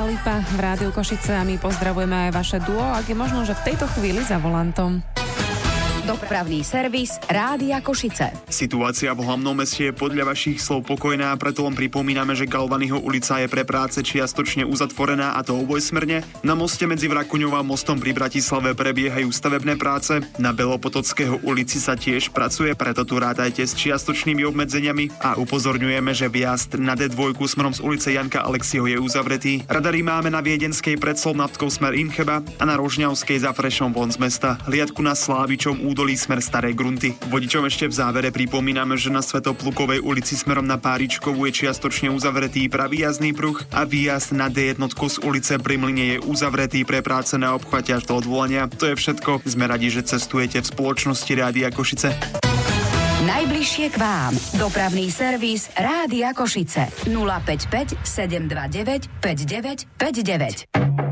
Lipa v Rádiu Košice a my pozdravujeme aj vaše duo, ak je možno, že v tejto chvíli za volantom. Dopravný servis Rádia Košice. Situácia v hlavnom meste je podľa vašich slov pokojná, preto len pripomíname, že Galvanyho ulica je pre práce čiastočne uzatvorená, a to obojsmerne. Na moste medzi Vrakuňou a mostom pri Bratislave prebiehajú stavebné práce. Na Belopotockého ulici sa tiež pracuje, preto tu rátajte s čiastočnými obmedzeniami a upozorňujeme, že vjazd na D2 smerom z ulice Janka Alexieho je uzavretý. Radary máme na Viedenskej pred Solnavtkou smer Incheba a na Rožňavskej za Frešom von z mesta. Hliadku na Slávičom údolí smer Staré Grunty. Vodičom ešte v závere pripomíname, že na Svätoplukovej ulici smerom na Páričkovú je čiastočne uzavretý pravý jazdný pruh a výjazd na D1 z ulice pri Mlyne je uzavretý pre práce na obchvate až do odvolania. To je všetko. Sme radi, že cestujete v spoločnosti Rádia Košice. Najbližšie k vám. Dopravný servis Rádia Košice. 055 729 5959.